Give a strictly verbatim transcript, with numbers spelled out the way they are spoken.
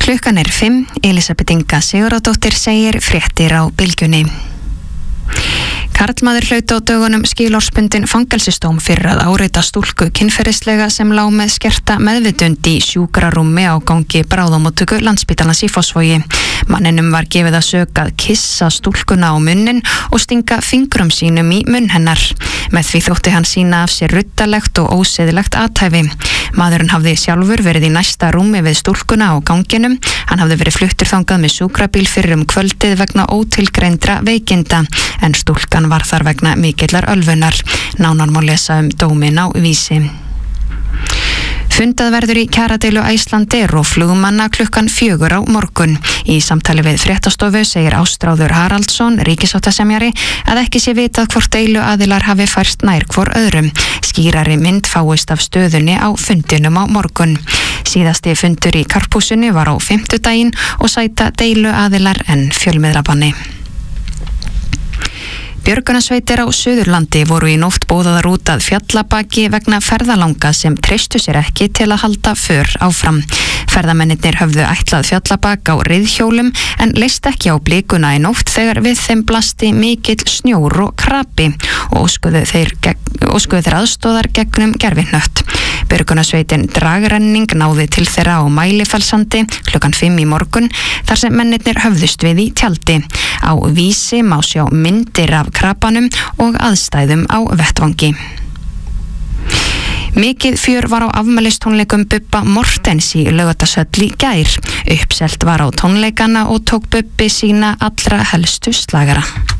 Klukkan er fimm, Elísabet Inga Sigurðardóttir segir fréttir á Bylgjunni. Karlmaður hlaut á dögunum skilorðsbundinn fangelsisdóm fyrir að áreita stúlku kynferðislega sem lá með skerta meðvitund í sjúkrarúmi á gangi bráðamóttöku Landspítalans í Fossvogi. Manninum var gefið að sök að kissa stúlkuna á munnin og stinga fingrum sínum í munn hennar. Með því þótti hann sýna af sér ruddarlegt og ósiðlegt athæfi. Maðurinn hafði sjálfur verið í næsta rúmi við stúlkuna á ganginum. Hann hafði verið fluttur þangað með sjúkrabíl fyrir um kvöldið vegna ótilgreindra veikinda, en stúlkan var þar vegna mikillar ölvunar. Nánar má lesa um dóminn á Vísi. Fundað verður í kjaradeilu Icelandair og flugmanna klukkan fjögur á morgun. Í samtali við fréttastofu segir Ástráður Haraldsson, ríkissáttasemjari, að ekki sé vitað hvort deiluaðilar hafi færst nær hvor öðrum. Skýrari mynd fáist af stöðunni á fundinum á morgun. Síðasti fundur í Karphúsinu var á fimmtudaginn og sæta deiluaðilar en fjölmiðlabanni. Björgunarsveitir á Suðurlandi voru í nótt boðaðar út að Fjallabaki vegna ferðalanga sem treystu sér ekki til að halda för áfram. Ferðamennirnir höfðu ætlað Fjallabak á reiðhjólum en leist ekki á blikuna í nótt þegar við þeim blasti mikill snjór og krapi og óskuðu þeir, óskuðu þeir aðstóðar gegnum gervihnött. Björgunarsveitin Dragrenning náði til þeirra á Mælifellssandi klukkan fimm í morgun þar sem mennirnir höfðust við í tjaldi. Á Vísi má sjá myndir af krapanum og aðstæðum á vettvangi. Mikið fjör var á afmælistónleikum Bubba Mortens í Laugardalshöll í gær. Uppselt var á tónleikana og tók Bubbi sína allra helstu slagara.